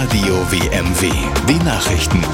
Radio WMW. Die Nachrichten.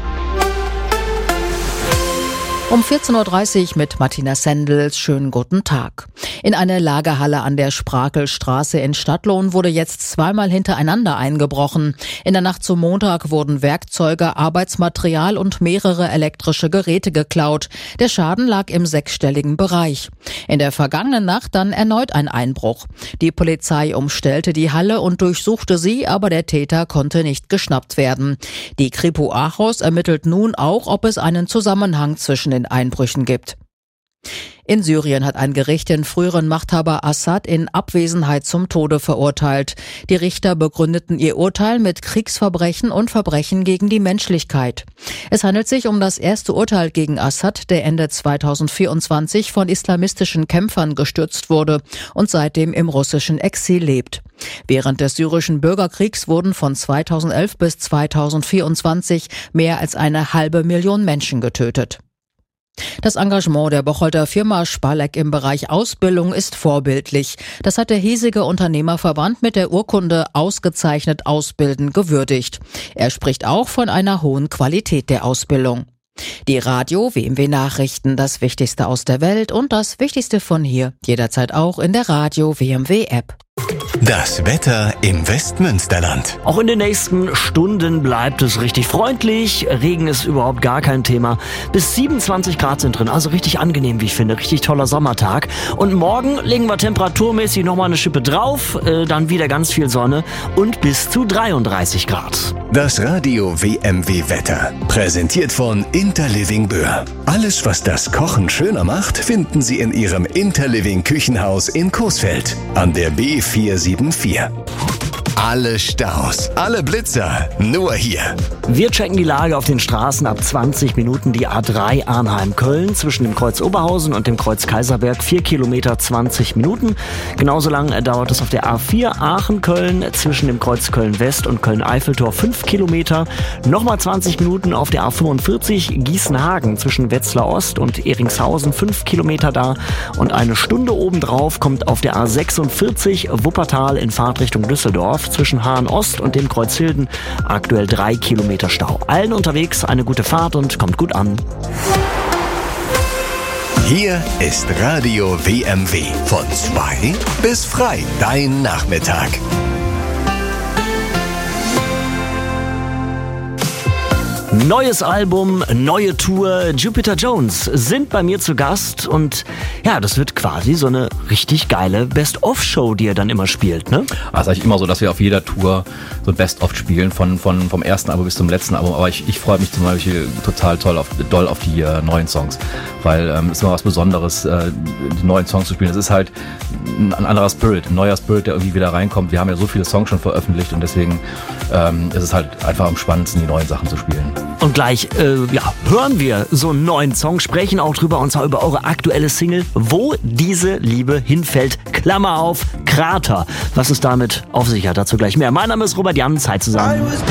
Um 14.30 Uhr mit Martina Sendels. Schönen guten Tag. In eine Lagerhalle an der Sprakelstraße in Stadtlohn wurde jetzt zweimal hintereinander eingebrochen. In der Nacht zum Montag wurden Werkzeuge, Arbeitsmaterial und mehrere elektrische Geräte geklaut. Der Schaden lag im sechsstelligen Bereich. In der vergangenen Nacht dann erneut ein Einbruch. Die Polizei umstellte die Halle und durchsuchte sie, aber der Täter konnte nicht geschnappt werden. Die Kripo Aarhus ermittelt nun auch, ob es einen Zusammenhang zwischen den Einbrüchen gibt. In Syrien hat ein Gericht den früheren Machthaber Assad in Abwesenheit zum Tode verurteilt. Die Richter begründeten ihr Urteil mit Kriegsverbrechen und Verbrechen gegen die Menschlichkeit. Es handelt sich um das erste Urteil gegen Assad, der Ende 2024 von islamistischen Kämpfern gestürzt wurde und seitdem im russischen Exil lebt. Während des syrischen Bürgerkriegs wurden von 2011 bis 2024 mehr als 500.000 Menschen getötet. Das Engagement der Bocholter Firma Spaleck im Bereich Ausbildung ist vorbildlich. Das hat der hiesige Unternehmerverband mit der Urkunde Ausgezeichnet Ausbilden gewürdigt. Er spricht auch von einer hohen Qualität der Ausbildung. Die Radio WMW Nachrichten, das Wichtigste aus der Welt und das Wichtigste von hier, jederzeit auch in der Radio WMW App. Das Wetter im Westmünsterland. Auch in den nächsten Stunden bleibt es richtig freundlich. Regen ist überhaupt gar kein Thema. Bis 27 Grad sind drin, also richtig angenehm, wie ich finde. Richtig toller Sommertag. Und morgen legen wir temperaturmäßig nochmal eine Schippe drauf. Dann wieder ganz viel Sonne und bis zu 33 Grad. Das Radio WMW Wetter. Präsentiert von Interliving Böhr. Alles, was das Kochen schöner macht, finden Sie in Ihrem Interliving Küchenhaus in Coesfeld. An der B474. Alle Staus, alle Blitzer, nur hier. Wir checken die Lage auf den Straßen ab 20 Minuten. Die A3 Arnheim-Köln zwischen dem Kreuz Oberhausen und dem Kreuz Kaiserberg 4 Kilometer 20 Minuten. Genauso lang dauert es auf der A4 Aachen-Köln zwischen dem Kreuz Köln-West und Köln-Eiffeltor 5 Kilometer. Nochmal 20 Minuten auf der A45 Gießen-Hagen zwischen Wetzlar Ost und Eringshausen 5 Kilometer da. Und eine Stunde obendrauf kommt auf der A46 Wuppertal in Fahrtrichtung Düsseldorf zwischen Hahn Ost und dem Kreuz Hilden aktuell 3 Kilometer Stau. Allen unterwegs eine gute Fahrt und kommt gut an. Hier ist Radio WMW. Von 2 bis frei. Dein Nachmittag. Neues Album, neue Tour. Jupiter Jones sind bei mir zu Gast und ja, das wird quasi so eine richtig geile Best-of-Show, die er dann immer spielt, ne? Also eigentlich immer so, dass wir auf jeder Tour so ein Best-of spielen, vom ersten Album bis zum letzten Album. Aber ich freue mich zum Beispiel total doll auf die neuen Songs, weil es ist immer was Besonderes, die neuen Songs zu spielen. Es ist halt ein anderer Spirit, ein neuer Spirit, der irgendwie wieder reinkommt. Wir haben ja so viele Songs schon veröffentlicht und deswegen ist es halt einfach am spannendsten, die neuen Sachen zu spielen. Und gleich hören wir so einen neuen Song, sprechen auch drüber, und zwar über eure aktuelle Single, Wo diese Liebe hinfällt, Klammer auf, Krater. Was es damit auf sich hat, dazu gleich mehr. Mein Name ist Robert Jan, Zeit zusammen.